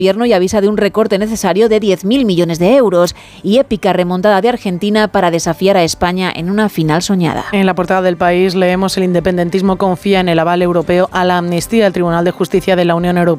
Gobierno y avisa de un recorte necesario de 10.000 millones de euros y épica remontada de Argentina para desafiar a España en una final soñada. En la portada del País leemos: el independentismo confía en el aval europeo a la amnistía. El Tribunal de Justicia de la Unión Europea